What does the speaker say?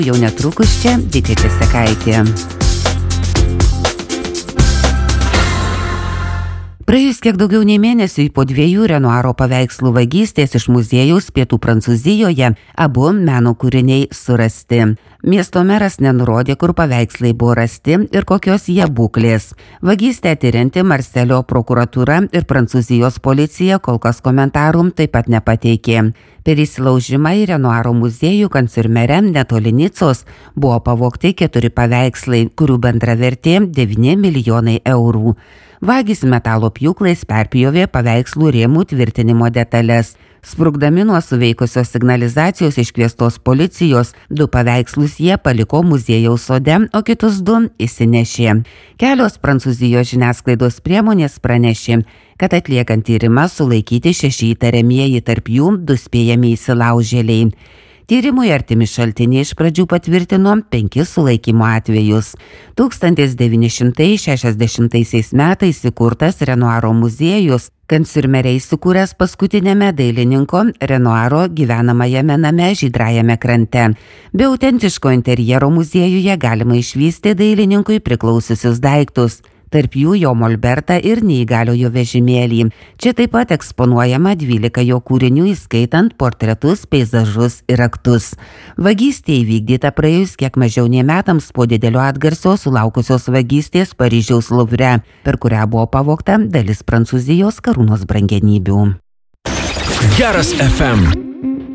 Jau netrukus čia Didė Česekaitė. Praėjus kiek daugiau nei mėnesiui po 2 Renoiro paveikslų vagystės iš muziejaus pietų Prancūzijoje, abu meno kūriniai surasti. Miesto meras nenurodė, kur paveikslai buvo rasti ir kokios jie būklės. Vagystę tirianti Marselio prokuratūra ir Prancūzijos policija kol kas komentarų taip pat nepateikė. Per įsilaužimą į Renoiro muziejų Kancurmere netoli Nicos buvo pavogti 4 paveikslai, kurių bendra vertė 9 milijonai eurų. Vagys metalo pjūklais perpjovė paveikslų rėmų tvirtinimo detalės. Sprukdami nuo suveikusios signalizacijos iškviestos policijos, 2 paveikslus jie paliko muziejaus sode, o kitus 2 įsinešė. Kelios Prancūzijos žiniasklaidos priemonės pranešė, kad atliekant tyrimą sulaikyti 6 įtariamieji, tarp jų 2 spėjami įsilaužėliai. Tyrimui artimi šaltiniai iš pradžių patvirtino 5 sulaikymo atvejus. 1960 metais įkurtas Renoiro muziejus Kancurmere įsikūręs paskutinėme dailininko Renoiro gyvenamajame name Žydrajame krante. Be autentiško interjero muziejuje galima išvysti dailininkui priklausiusius daiktus. Tarp jų jo molbertą ir neįgaliojo vežimėlį. Čia taip pat eksponuojama 12 jo kūrinių, įskaitant portretus, peizažus ir raktus. Vagystė įvykdyta praėjus kiek mažiau nei metams po didelio atgarsio sulaukusios vagystės Paryžiaus Luvre, per kurią buvo pavogta dalis Prancūzijos karūnos brangenybių. Geras FM.